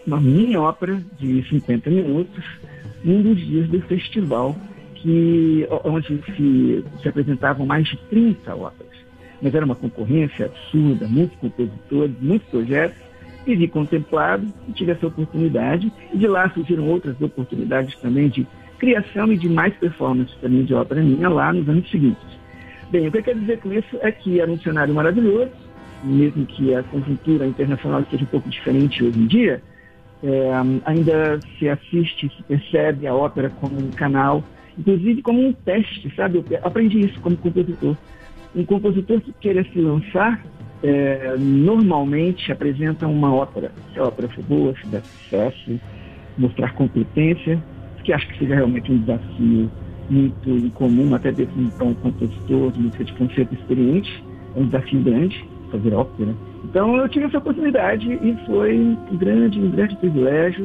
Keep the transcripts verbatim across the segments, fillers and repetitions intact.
uma mini ópera de cinquenta minutos, num dos dias do festival, que, onde se, se apresentavam mais de trinta óperas. Mas era uma concorrência absurda, muitos compositores, muitos projetos, e vi contemplado e tive essa oportunidade, e de lá surgiram outras oportunidades também de criação e de mais performance também de ópera minha lá nos anos seguintes. Bem, o que eu quero dizer com isso é que era um cenário maravilhoso, mesmo que a conjuntura internacional seja um pouco diferente hoje em dia, é, ainda se assiste, se percebe a ópera como um canal, inclusive como um teste, sabe? Eu aprendi isso como compositor. Um compositor que queira se lançar, é, normalmente apresenta uma ópera. Se a ópera for boa, se der sucesso, mostrar competência, que acho que seja realmente um desafio muito incomum, até mesmo para um compositor de música de concerto experiente, é um desafio grande fazer ópera. Então eu tive essa oportunidade e foi um grande, um grande privilégio.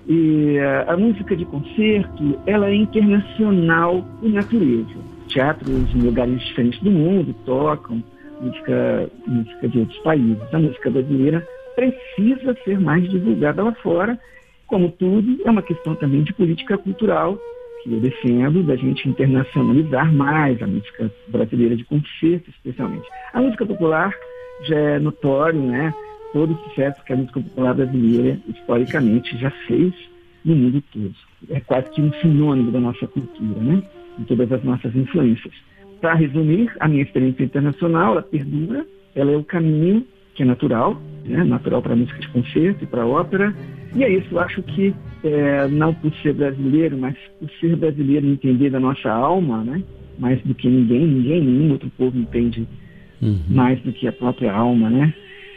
E a, a música de concerto, ela é internacional por natureza. Teatros em lugares diferentes do mundo tocam música, música de outros países. A música brasileira precisa ser mais divulgada lá fora. Como tudo, é uma questão também de política cultural, que eu defendo, da gente internacionalizar mais a música brasileira de concerto, especialmente. A música popular já é notório, né? Todo o sucesso que a música popular brasileira, historicamente, já fez no mundo todo. É quase que um sinônimo da nossa cultura, né? De todas as nossas influências. Para resumir, a minha experiência internacional, ela perdura, ela é o caminho que é natural, né? Natural para a música de concerto e para a ópera. E é isso, eu acho que, é, não por ser brasileiro, mas por ser brasileiro e entender da nossa alma, né? Mais do que ninguém, ninguém, nenhum outro povo entende uhum. mais do que a própria alma, né?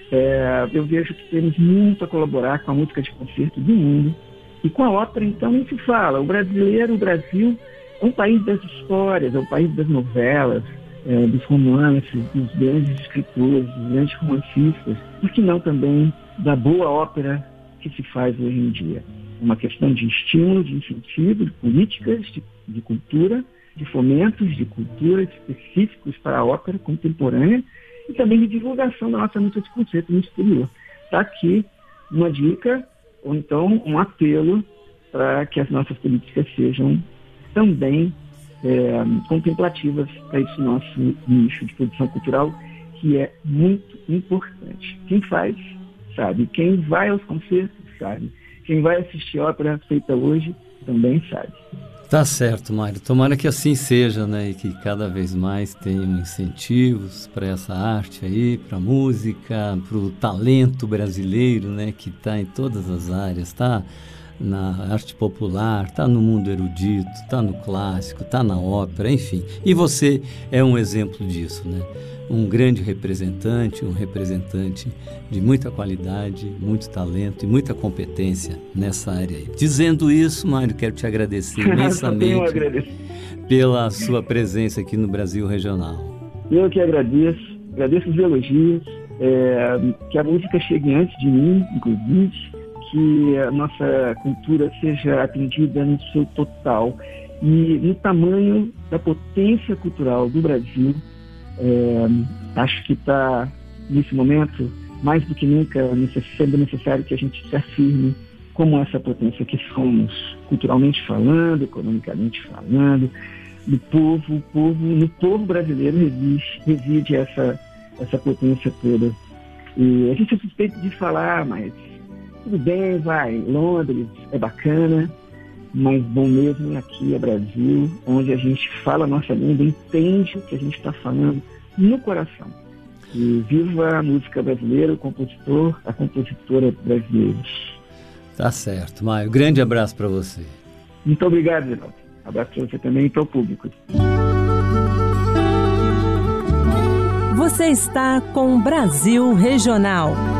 É, eu vejo que temos muito a colaborar com a música de concerto do mundo. E com a ópera, então, nem se fala. O brasileiro, o Brasil, é um país das histórias, é um país das novelas, é, dos romances, dos grandes escritores, dos grandes romancistas. Por que não também da boa ópera que se faz hoje em dia? Uma questão de estímulo, de incentivo, de políticas, de, de cultura, de fomentos de cultura específicos para a ópera contemporânea e também de divulgação da nossa música de concerto no exterior. Está aqui uma dica, ou então um apelo para que as nossas políticas sejam também é, contemplativas para esse nosso nicho de produção cultural, que é muito importante. Quem faz, sabe. Quem vai aos concertos, sabe. Quem vai assistir ópera feita hoje, também sabe. Tá certo, Mário. Tomara que assim seja, né? E que cada vez mais tenham incentivos para essa arte aí, para a música, para o talento brasileiro, né? Que está em todas as áreas, tá na arte popular, tá no mundo erudito, tá no clássico, tá na ópera, enfim. E você é um exemplo disso, né? Um grande representante, um representante de muita qualidade, muito talento e muita competência nessa área aí. Dizendo isso, Mário, quero te agradecer imensamente pela sua presença aqui no Brasil Regional. Eu que agradeço, agradeço os elogios, é, que a música chegue antes de mim, inclusive, que a nossa cultura seja atendida no seu total e no tamanho da potência cultural do Brasil. É, acho que está, nesse momento, mais do que nunca, sendo necessário que a gente se afirme como essa potência que somos, culturalmente falando, economicamente falando, do povo, o povo no povo brasileiro reside, reside essa, essa potência toda. E a gente é suspeito de falar, mas tudo bem, vai, Londres é bacana, mas bom mesmo aqui é Brasil, onde a gente fala a nossa língua, entende o que a gente está falando no coração. E viva a música brasileira, o compositor, a compositora brasileira. Tá certo, Mário. Grande abraço para você. Muito obrigado, Geraldo. Abraço para você também e para o público. Você está com Brasil Regional.